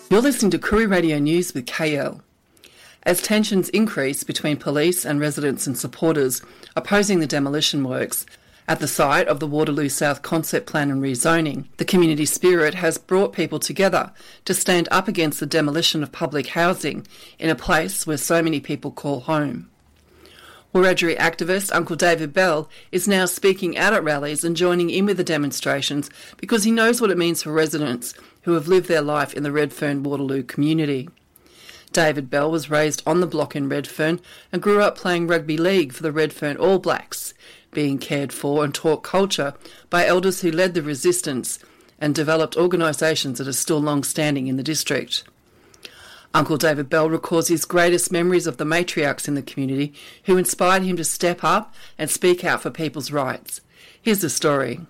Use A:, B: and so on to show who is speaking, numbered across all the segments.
A: You're listening to Koori Radio News with KL. As tensions increase between police and residents and supporters opposing the demolition works at the site of the Waterloo South Concept Plan and rezoning, the community spirit has brought people together to stand up against the demolition of public housing in a place where so many people call home. Wiradjuri activist Uncle David Bell is now speaking out at rallies and joining in with the demonstrations because he knows what it means for residents who have lived their life in the Redfern Waterloo community. David Bell was raised on the block in Redfern and grew up playing rugby league for the Redfern All Blacks, being cared for and taught culture by elders who led the resistance and developed organisations that are still long-standing in the district. Uncle David Bell recalls his greatest memories of the matriarchs in the community who inspired him to step up and speak out for people's rights. Here's the story.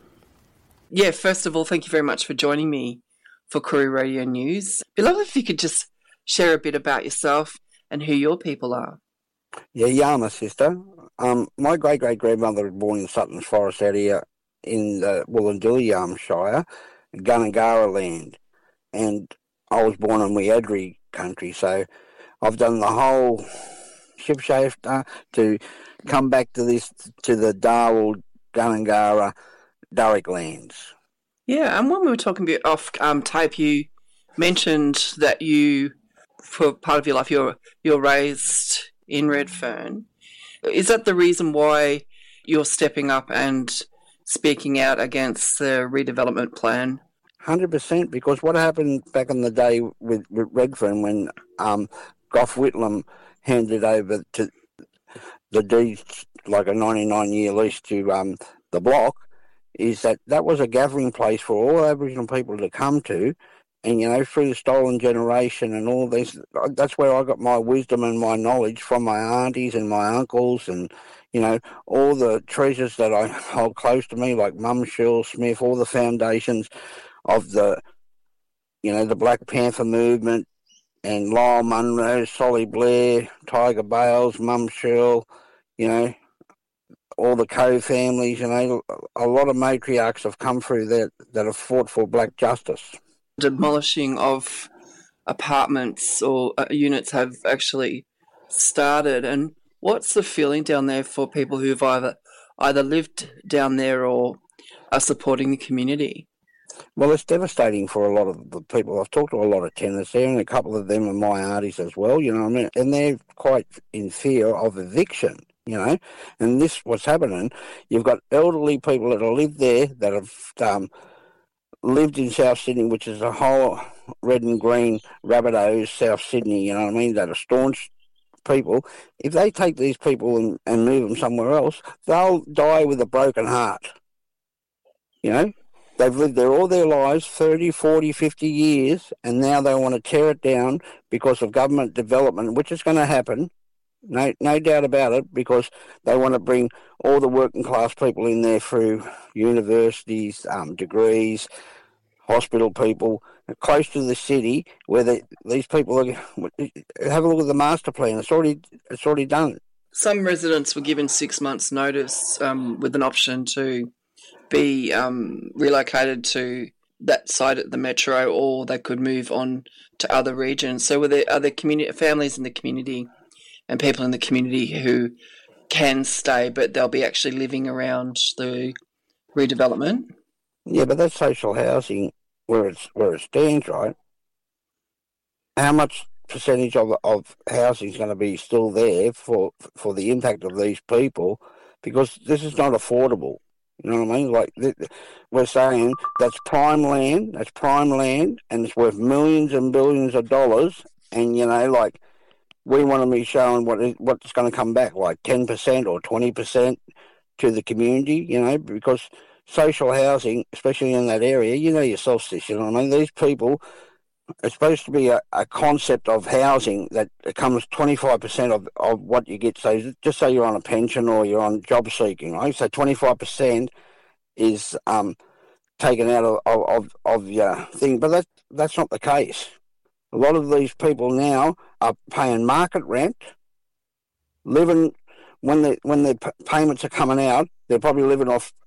A: Yeah, first of all, thank you very much for joining me for Koori Radio News. It'd be lovely if you could just share a bit about yourself and who your people are.
B: Yeah, Yama, sister. My great-great-grandmother was born in Sutton's Forest area in the Wollondilly Shire, Gunnegarra land. And I was born in Wiradjuri country, so I've done the whole ship-shape to come back to the Darwin, Gunnegarra, Durrick lands.
A: Yeah, and when we were talking about off tape, you mentioned that you, for part of your life, you're raised in Redfern. Is that the reason why you're stepping up and speaking out against the redevelopment plan?
B: 100%, because what happened back in the day with Redfern when Gough Whitlam handed over to the deeds, like a 99-year lease to the block, is that was a gathering place for all Aboriginal people to come to, and, through the stolen generation and all this, that's where I got my wisdom and my knowledge from my aunties and my uncles and, all the treasures that I hold close to me, like Mum Shirl Smith, all the foundations of the Black Panther movement, and Lyle Munro, Solly Blair, Tiger Bales, Mum Shirl, all the Coe families, a lot of matriarchs have come through that have fought for black justice.
A: Demolishing of apartments or units have actually started, and what's the feeling down there for people who've either lived down there or are supporting the community?
B: Well, it's devastating for a lot of the people. I've talked to a lot of tenants there, and a couple of them are my aunties as well, and they're quite in fear of eviction. And this what's happening. You've got elderly people that have lived there that have lived in South Sydney, which is a whole red and green Rabbitohs, South Sydney, that are staunch people. If they take these people and move them somewhere else, they'll die with a broken heart. They've lived there all their lives, 30, 40, 50 years, and now they want to tear it down because of government development, which is going to happen. No doubt about it, because they want to bring all the working class people in there through universities, degrees, hospital people, close to the city, where these people are. Have a look at the master plan. It's already done.
A: Some residents were given 6 months' notice with an option to be relocated to that site at the metro, or they could move on to other regions. So, are there families in the community and people in the community who can stay, but they'll be actually living around the redevelopment?
B: Yeah, but that's social housing where it stands, right? How much percentage of housing is going to be still there for the impact of these people? Because this is not affordable. You know what I mean? Like, we're saying that's prime land, and it's worth millions and billions of dollars, and, we want to be showing what's going to come back, like 10% or 20% to the community, because social housing, especially in that area, yourself, sis, these people, it's supposed to be a concept of housing that comes 25% of what you get. So just say you're on a pension or you're on job seeking, right? So 25% is taken out of your thing, but that's not the case. A lot of these people now are paying market rent, living when their payments are coming out. They're probably living off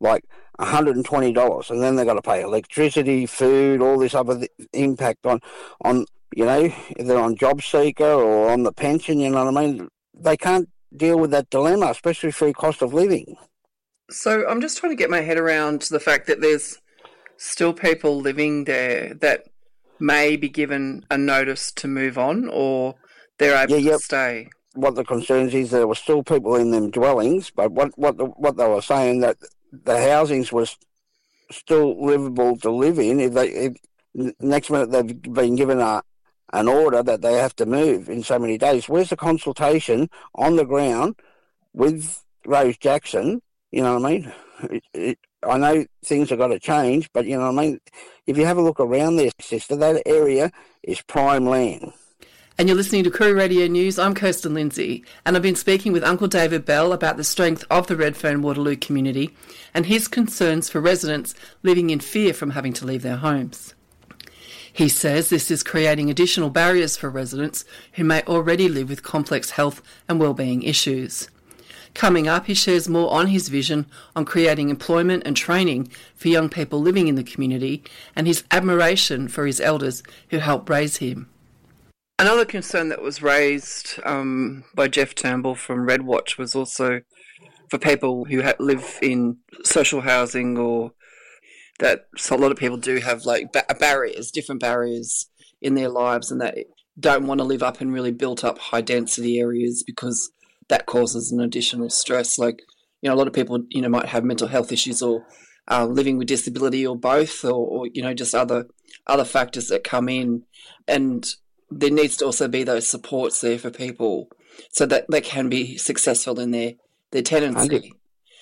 B: like $120, and then they've got to pay electricity, food, all this other impact on if they're on job seeker or on the pension. You know what I mean? They can't deal with that dilemma, especially through cost of living.
A: So I'm just trying to get my head around the fact that there's still people living there that may be given a notice to move on, or they're able to stay.
B: What the concerns is there were still people in them dwellings, but what they were saying that the housings was still livable to live in. If next minute they've been given an order that they have to move in so many days. Where's the consultation on the ground with Rose Jackson? You know what I mean? I know things have got to change, but you know what I mean? If you have a look around there, sister, that area is prime land.
A: And you're listening to Koori Radio News. I'm Kirsten Lindsay, and I've been speaking with Uncle David Bell about the strength of the Redfern Waterloo community and his concerns for residents living in fear from having to leave their homes. He says this is creating additional barriers for residents who may already live with complex health and wellbeing issues. Coming up, he shares more on his vision on creating employment and training for young people living in the community and his admiration for his elders who helped raise him. Another concern that was raised by Jeff Turnbull from Redwatch was also for people who live in social housing, or that a lot of people do have like different barriers in their lives, and that don't want to live up in really built up high density areas because that causes an additional stress. Like, a lot of people, might have mental health issues or living with disability or both, or just other factors that come in, and there needs to also be those supports there for people so that they can be successful in their tenancy.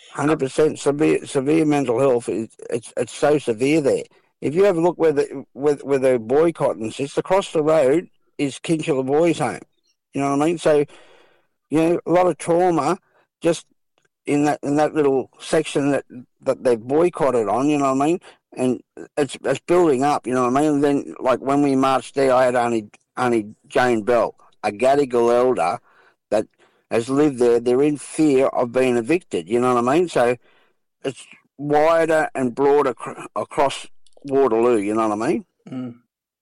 B: 100% severe mental health. It's so severe there. If you have a look where they're boycotting, it's across the road is Kinchela Boys Home. You know what I mean? So, a lot of trauma just in that little section that they've boycotted on. You know what I mean? And it's building up. You know what I mean? And then, like when we marched there, I had only Jane Bell, a Gadigal elder that has lived there. They're in fear of being evicted. You know what I mean? So it's wider and broader across Waterloo. You know what I mean?
A: Mm.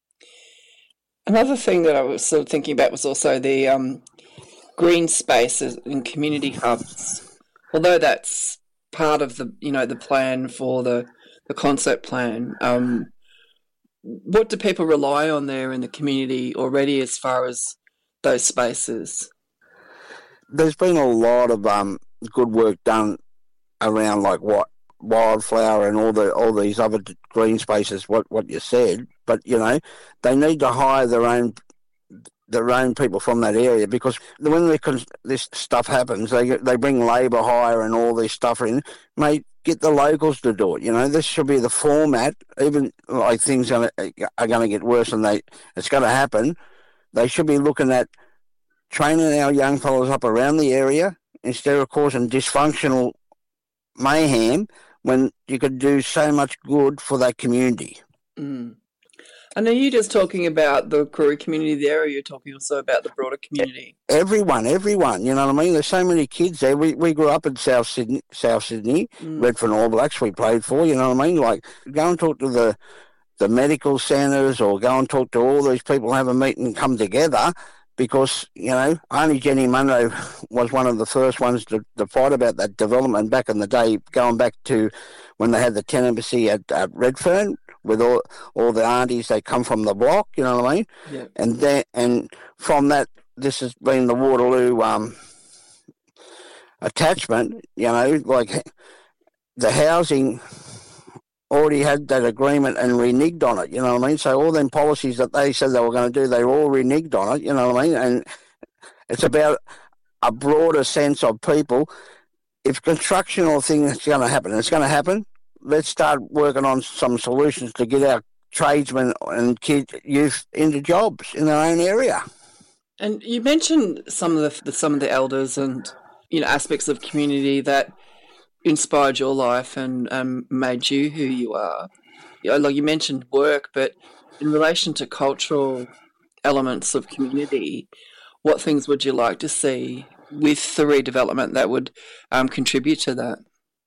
A: Another thing that I was sort of thinking about was also the green spaces and community hubs. Although that's part of the the plan for the concept plan. What do people rely on there in the community already as far as those spaces?
B: There's been a lot of good work done around like what Wildflower and all these other green spaces. What you said, but they need to hire their own people from that area, because when this stuff happens, they bring labour hire and all this stuff in. Mate, get the locals to do it. This should be the format. Even like things are going to get worse, and it's going to happen. They should be looking at training our young fellows up around the area instead of causing dysfunctional mayhem when you could do so much good for that community.
A: Mm. And are you just talking about the Koori community there, or are you talking also about the broader community?
B: Everyone, you know what I mean? There's so many kids there. We grew up in South Sydney, Redfern All Blacks we played for, you know what I mean? Like, go and talk to the medical centres, or go and talk to all these people, have a meeting and come together, because, only Jenny Munro was one of the first ones to fight about that development back in the day, going back to when they had the tent embassy at Redfern, with all the aunties, they come from the block, you know what I mean? Yeah. And from that, this has been the Waterloo attachment, like the housing already had that agreement and reneged on it, you know what I mean? So all them policies that they said they were going to do, they all reneged on it, you know what I mean? And it's about a broader sense of people. If construction or thing is going to happen, it's going to happen. Let's start working on some solutions to get our tradesmen and youth into jobs in their own area.
A: And you mentioned some of the elders and aspects of community that inspired your life and made you who you are. Like you mentioned work, but in relation to cultural elements of community, what things would you like to see with the redevelopment that would contribute to that?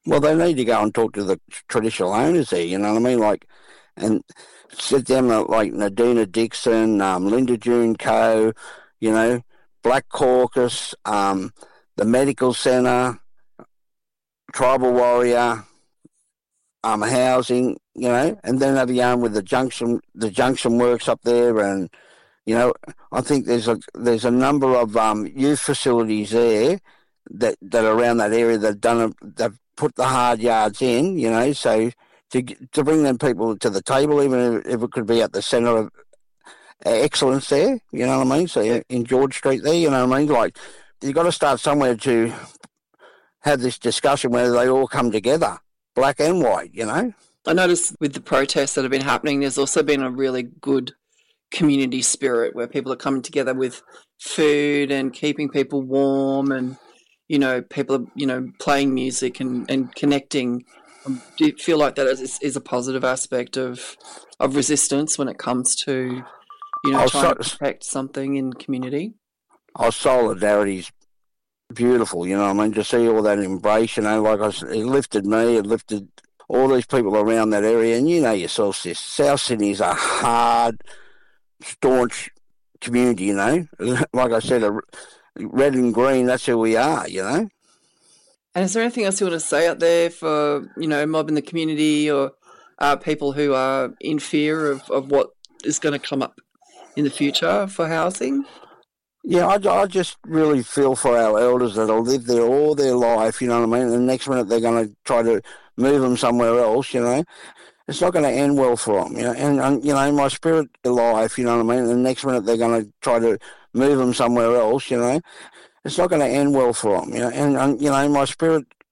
B: Well, they need to go and talk to the traditional owners there, you know what I mean? Like, and sit down like Nadina Dixon, Linda June Co., you know, Black Caucus, the Medical Centre, Tribal Warrior, housing, you know, and then have a yarn with the junction works up there, and you know, I think there's a number of youth facilities there that are around that area that put the hard yards in, you know, so to bring them people to the table, even if it could be at the centre of excellence there, you know what I mean? So in George Street there, you know what I mean? Like, you've got to start somewhere to have this discussion where they all come together, black and white, you know?
A: I noticed with the protests that have been happening, there's also been a really good community spirit where people are coming together with food and keeping people warm, and, you know, people are, you know, playing music and connecting. Do you feel like that is a positive aspect of resistance when it comes to, you know, trying to protect something in community?
B: Our solidarity's beautiful, you know what I mean? To see all that embrace, you know, like it lifted me, it lifted all these people around that area. And you know yourself, sis, South Sydney is a hard, staunch community, you know. Like I said, red and green, that's who we are, you know.
A: And is there anything else you want to say out there for, you know, mob in the community, or people who are in fear of what is going to come up in the future for housing?
B: Yeah, I just really feel for our elders that will live there all their life, you know what I mean? And the next minute they're going to try to move them somewhere else, you know. It's not going to end well for them, you know. And you know, my spirit life, you know what I mean? And the next minute they're going to try to move them somewhere else, you know. It's not going to end well for them, you know. And you know, my spirit